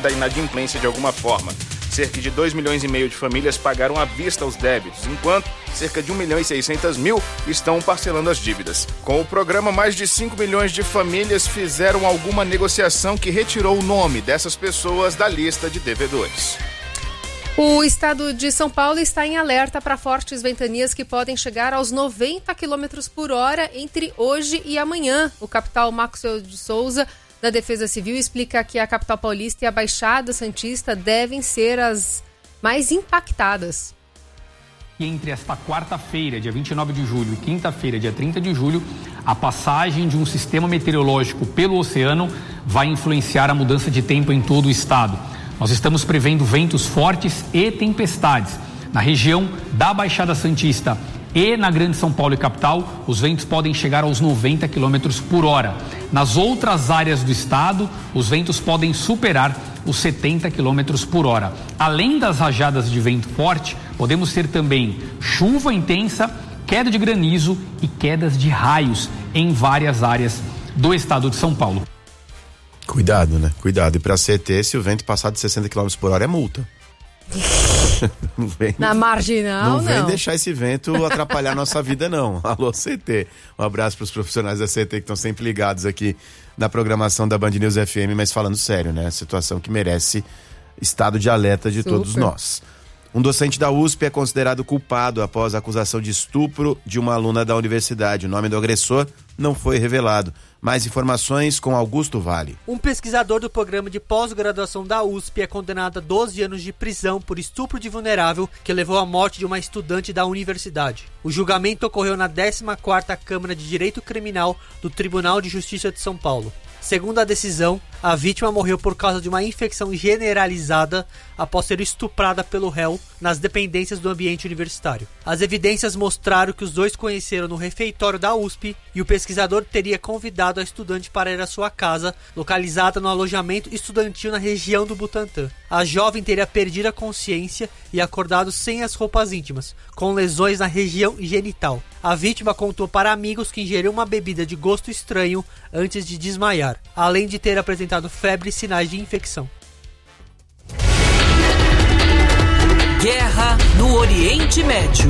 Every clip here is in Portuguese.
da inadimplência de alguma forma. Cerca de 2,5 milhões de famílias pagaram à vista os débitos, enquanto cerca de 1.600.000 estão parcelando as dívidas. Com o programa, mais de 5 milhões de famílias fizeram alguma negociação que retirou o nome dessas pessoas da lista de devedores. O estado de São Paulo está em alerta para fortes ventanias que podem chegar aos 90 km por hora entre hoje e amanhã. O capitão Maxwell de Souza, da Defesa Civil, explica que a capital paulista e a Baixada Santista devem ser as mais impactadas. E entre esta quarta-feira, dia 29 de julho, e quinta-feira, dia 30 de julho, a passagem de um sistema meteorológico pelo oceano vai influenciar a mudança de tempo em todo o estado. Nós estamos prevendo ventos fortes e tempestades. Na região da Baixada Santista e na Grande São Paulo e capital, os ventos podem chegar aos 90 km por hora. Nas outras áreas do estado, os ventos podem superar os 70 km por hora. Além das rajadas de vento forte, podemos ter também chuva intensa, queda de granizo e quedas de raios em várias áreas do estado de São Paulo. Cuidado, né? Cuidado. E para CT, se o vento passar de 60 km por hora, é multa. Não vem, na marginal, não vem deixar esse vento atrapalhar nossa vida, não. Alô, CT. Um abraço para os profissionais da CT que estão sempre ligados aqui na programação da Band News FM, mas falando sério, né? Situação que merece estado de alerta de todos nós. Um docente da USP é considerado culpado após a acusação de estupro de uma aluna da universidade. O nome do agressor não foi revelado. Mais informações com Augusto Vale. Um pesquisador do programa de pós-graduação da USP é condenado a 12 anos de prisão por estupro de vulnerável que levou à morte de uma estudante da universidade. O julgamento ocorreu na 14ª Câmara de Direito Criminal do Tribunal de Justiça de São Paulo. Segundo a decisão, a vítima morreu por causa de uma infecção generalizada após ser estuprada pelo réu nas dependências do ambiente universitário. As evidências mostraram que os dois conheceram no refeitório da USP e o pesquisador teria convidado a estudante para ir à sua casa, localizada no alojamento estudantil na região do Butantã. A jovem teria perdido a consciência e acordado sem as roupas íntimas, com lesões na região genital. A vítima contou para amigos que ingeriu uma bebida de gosto estranho antes de desmaiar, além de ter apresentado febre e sinais de infecção. Guerra no Oriente Médio.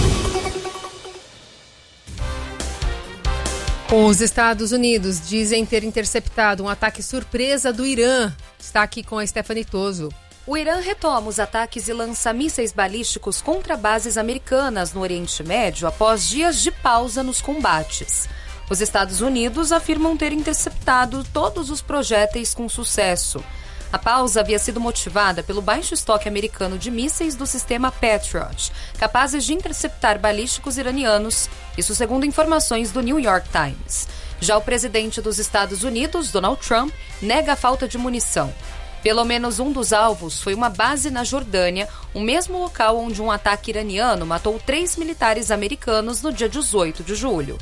Os Estados Unidos dizem ter interceptado um ataque surpresa do Irã. Está aqui com a Stephanie Toso. O Irã retoma os ataques e lança mísseis balísticos contra bases americanas no Oriente Médio após dias de pausa nos combates. Os Estados Unidos afirmam ter interceptado todos os projéteis com sucesso. A pausa havia sido motivada pelo baixo estoque americano de mísseis do sistema Patriot, capazes de interceptar balísticos iranianos, isso segundo informações do New York Times. Já o presidente dos Estados Unidos, Donald Trump, nega a falta de munição. Pelo menos um dos alvos foi uma base na Jordânia, o mesmo local onde um ataque iraniano matou 3 militares americanos no dia 18 de julho.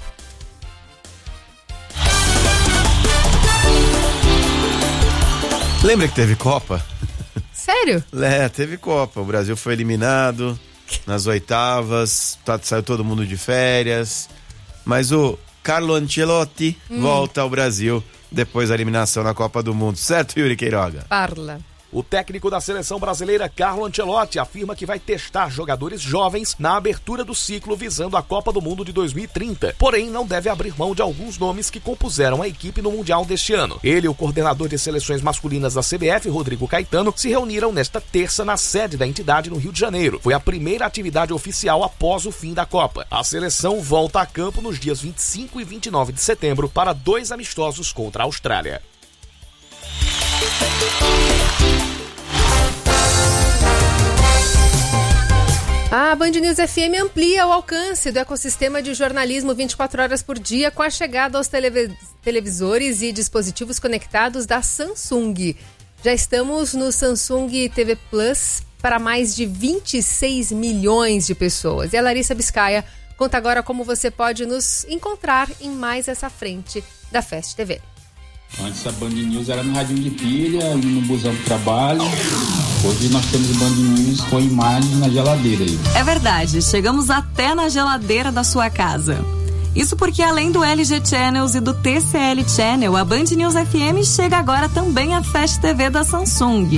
Lembra que teve Copa? Sério? Teve Copa. O Brasil foi eliminado nas oitavas, saiu todo mundo de férias. Mas o Carlo Ancelotti volta ao Brasil depois da eliminação na Copa do Mundo. Certo, Yuri Queiroga? Parla. O técnico da seleção brasileira, Carlo Ancelotti, afirma que vai testar jogadores jovens na abertura do ciclo visando a Copa do Mundo de 2030. Porém, não deve abrir mão de alguns nomes que compuseram a equipe no Mundial deste ano. Ele e o coordenador de seleções masculinas da CBF, Rodrigo Caetano, se reuniram nesta terça na sede da entidade no Rio de Janeiro. Foi a primeira atividade oficial após o fim da Copa. A seleção volta a campo nos dias 25 e 29 de setembro para 2 amistosos contra a Austrália. A Band News FM amplia o alcance do ecossistema de jornalismo 24 horas por dia com a chegada aos televisores e dispositivos conectados da Samsung. Já estamos no Samsung TV Plus para mais de 26 milhões de pessoas. E a Larissa Biscaia conta agora como você pode nos encontrar em mais essa frente da Fast TV. Antes a Band News era no radinho de pilha, no busão do trabalho. Hoje nós temos Band News com imagens na geladeira aí. É verdade, chegamos até na geladeira da sua casa. Isso porque além do LG Channels e do TCL Channel, a Band News FM chega agora também à Fast TV da Samsung.